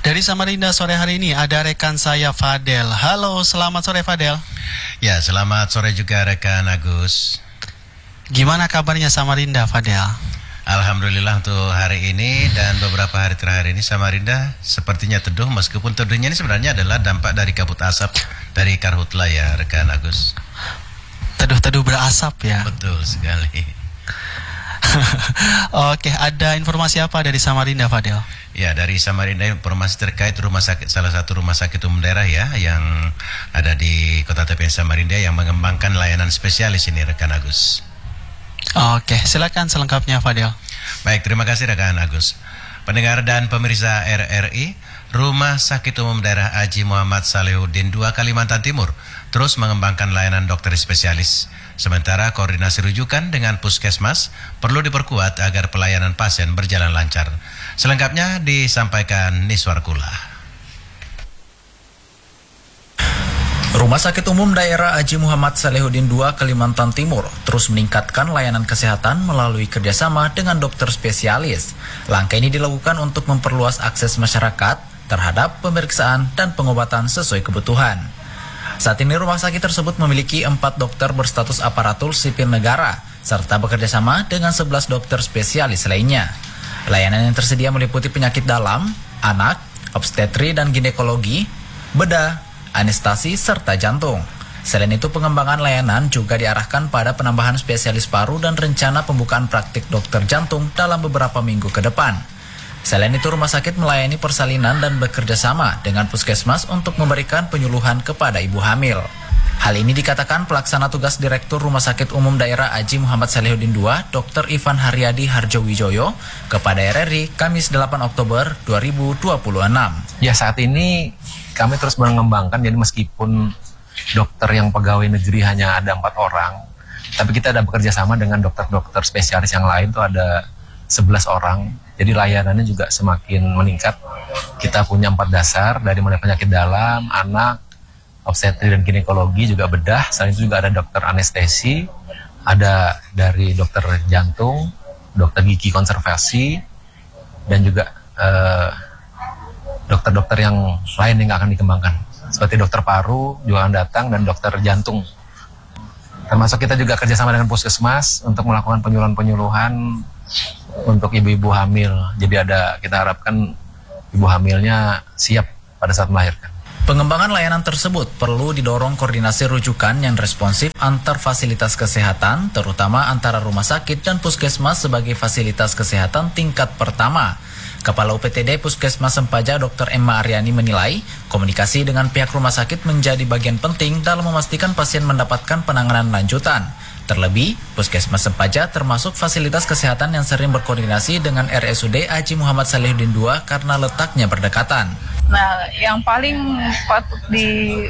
Dari Samarinda sore hari ini ada rekan saya Fadel. Halo, selamat sore Fadel. Ya, selamat sore juga rekan Agus. Gimana kabarnya Samarinda, Fadel? Alhamdulillah untuk hari ini dan beberapa hari terakhir ini Samarinda sepertinya teduh, meskipun teduhnya ini sebenarnya adalah dampak dari kabut asap dari karhutla ya rekan Agus. Teduh-teduh berasap ya? Betul sekali. Oke, ada informasi apa dari Samarinda, Fadel? Ya, dari Samarinda informasi terkait rumah sakit, salah satu rumah sakit umum daerah ya yang ada di Kota Tepian Samarinda yang mengembangkan layanan spesialis ini rekan Agus. Oke, silakan selengkapnya Fadel. Baik, terima kasih rekan Agus. Pendengar dan pemirsa RRI, Rumah Sakit Umum Daerah Haji Muhammad Salehuddin II Kalimantan Timur terus mengembangkan layanan dokter spesialis. Sementara koordinasi rujukan dengan puskesmas perlu diperkuat agar pelayanan pasien berjalan lancar. Selengkapnya disampaikan Niswar Kula. Rumah Sakit Umum Daerah Haji Muhammad Salehuddin II Kalimantan Timur terus meningkatkan layanan kesehatan melalui kerjasama dengan dokter spesialis. Langkah ini dilakukan untuk memperluas akses masyarakat terhadap pemeriksaan dan pengobatan sesuai kebutuhan. Saat ini rumah sakit tersebut memiliki 4 dokter berstatus aparatur sipil negara serta bekerjasama dengan 11 dokter spesialis lainnya. Layanan yang tersedia meliputi penyakit dalam, anak, obstetri dan ginekologi, bedah, anestesi, serta jantung. Selain itu, pengembangan layanan juga diarahkan pada penambahan spesialis paru dan rencana pembukaan praktik dokter jantung dalam beberapa minggu ke depan. Selain itu, rumah sakit melayani persalinan dan bekerja sama dengan puskesmas untuk memberikan penyuluhan kepada ibu hamil. Hal ini dikatakan pelaksana tugas Direktur Rumah Sakit Umum Daerah Haji Muhammad Salehuddin II, Dr. Ivan Haryadi Harjowijoyo, kepada RRI Kamis 8 Oktober 2026. Ya, saat ini kami terus mengembangkan, jadi meskipun dokter yang pegawai negeri hanya ada 4 orang, tapi kita ada bekerja sama dengan dokter-dokter spesialis yang lain itu ada 11 orang. Jadi layanannya juga semakin meningkat. Kita punya 4 dasar, dari mulai penyakit dalam, anak, obstetri dan ginekologi, juga bedah. Selain itu juga ada dokter anestesi, ada dari dokter jantung, dokter gigi konservasi, dan juga dokter-dokter yang lain yang akan dikembangkan. Seperti dokter paru juga akan datang dan dokter jantung. Termasuk kita juga kerjasama dengan puskesmas untuk melakukan penyuluhan-penyuluhan untuk ibu-ibu hamil. Jadi kita harapkan ibu hamilnya siap pada saat melahirkan. Pengembangan layanan tersebut perlu didorong koordinasi rujukan yang responsif antar fasilitas kesehatan, terutama antara rumah sakit dan puskesmas sebagai fasilitas kesehatan tingkat pertama. Kepala UPTD Puskesmas Sempaja Dr. Emma Aryani menilai, komunikasi dengan pihak rumah sakit menjadi bagian penting dalam memastikan pasien mendapatkan penanganan lanjutan. Terlebih, Puskesmas Sempaja termasuk fasilitas kesehatan yang sering berkoordinasi dengan RSUD Haji Muhammad Salehuddin II karena letaknya berdekatan. Nah, yang paling patut di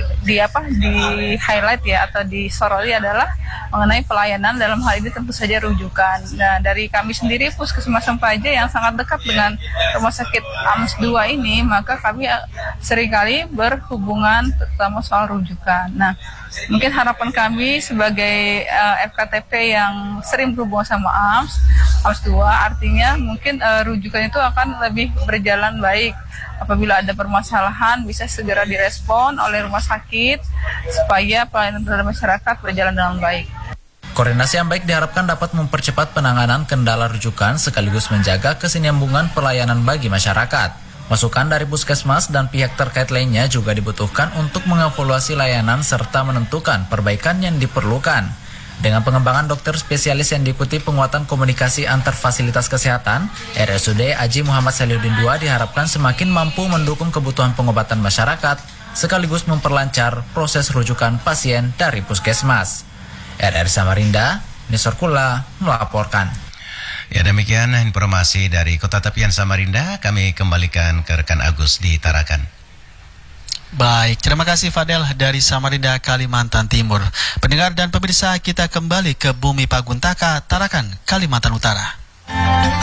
highlight ya atau disoroti adalah mengenai pelayanan, dalam hal ini tentu saja rujukan. Nah, dari kami sendiri Puskesmas Sempaja yang sangat dekat dengan Rumah Sakit AMS 2 ini, maka kami seringkali berhubungan terutama soal rujukan. Nah, mungkin harapan kami sebagai FKTP yang sering berhubungan sama AMS 2, artinya mungkin rujukan itu akan lebih berjalan baik. Apabila ada permasalahan bisa segera direspon oleh rumah sakit supaya pelayanan terhadap masyarakat berjalan dengan baik. Koordinasi yang baik diharapkan dapat mempercepat penanganan kendala rujukan sekaligus menjaga kesinambungan pelayanan bagi masyarakat. Masukan dari puskesmas dan pihak terkait lainnya juga dibutuhkan untuk mengevaluasi layanan serta menentukan perbaikan yang diperlukan. Dengan pengembangan dokter spesialis yang diikuti penguatan komunikasi antar fasilitas kesehatan, RSUD Haji Muhammad Salehuddin II diharapkan semakin mampu mendukung kebutuhan pengobatan masyarakat, sekaligus memperlancar proses rujukan pasien dari puskesmas. RRI Samarinda, Niswar Kula melaporkan. Ya, demikian informasi dari Kota Tepian Samarinda. Kami kembalikan ke rekan Agus di Tarakan. Baik, terima kasih Fadel dari Samarinda, Kalimantan Timur. Pendengar dan pemirsa, kita kembali ke Bumi Paguntaka, Tarakan, Kalimantan Utara.